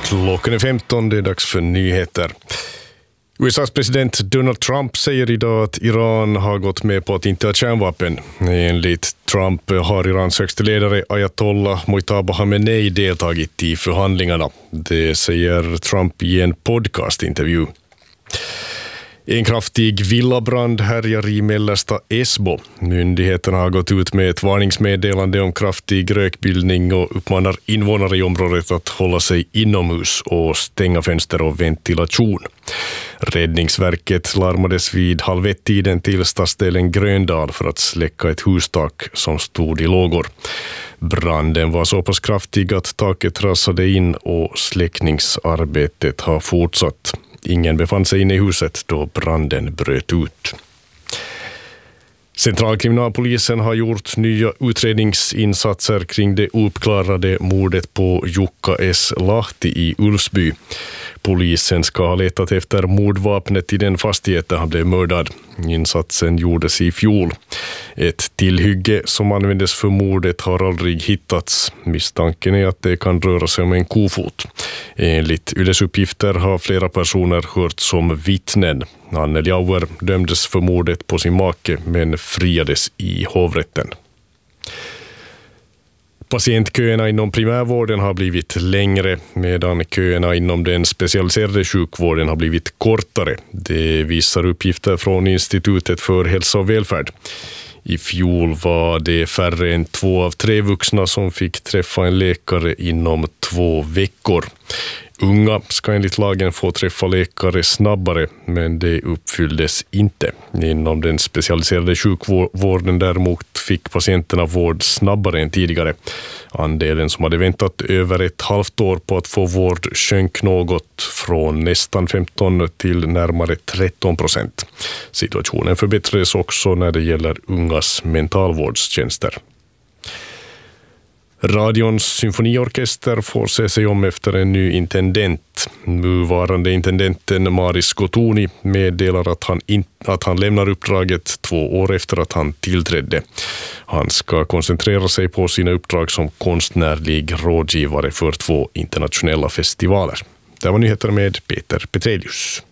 Klockan är 15, det är dags för nyheter. USAs president Donald Trump säger idag att Iran har gått med på att inte ha kärnvapen. Enligt Trump har Irans högste ledare Ayatollah Mojtaba Khamenei deltagit i förhandlingarna. Det säger Trump i en podcastintervju. En kraftig villabrand härjar i mellersta Esbo. Myndigheterna har gått ut med ett varningsmeddelande om kraftig rökbildning och uppmanar invånare i området att hålla sig inomhus och stänga fönster och ventilation. Räddningsverket larmades vid 12:30 till stadsdelen Gröndal för att släcka ett hustak som stod i lågor. Branden var så pass kraftig att taket rasade in och släckningsarbetet har fortsatt. Ingen befann sig inne i huset då branden bröt ut. Centralkriminalpolisen har gjort nya utredningsinsatser kring det uppklarade mordet på Jukka S. Lahti i Ulfsby. Polisen ska ha letat efter mordvapnet i den fastighet där han blev mördad. Insatsen gjordes i fjol. Ett tillhygge som användes för mordet har aldrig hittats. Misstanken är att det kan röra sig om en kofot. Enligt Yles uppgifter har flera personer hört som vittnen. Anneli Auer dömdes för mordet på sin make men friades i hovrätten. Patientköerna inom primärvården har blivit längre medan köerna inom den specialiserade sjukvården har blivit kortare. Det visar uppgifter från Institutet för hälsa och välfärd. I fjol var det färre än 2 av 3 vuxna som fick träffa en läkare inom 2 veckor. Unga ska enligt lagen få träffa läkare snabbare, men det uppfylldes inte. Inom den specialiserade sjukvården däremot fick patienterna vård snabbare än tidigare. Andelen som hade väntat över ett halvt år på att få vård sjönk något från nästan 15 till närmare 13%. Situationen förbättrades också när det gäller ungas mentalvårdstjänster. Radions symfoniorkester får se sig om efter en ny intendent. Nuvarande intendenten Maris Gotuni meddelar att han lämnar uppdraget 2 år efter att han tillträdde. Han ska koncentrera sig på sina uppdrag som konstnärlig rådgivare för 2 internationella festivaler. Det var nyheter med Peter Petrelius.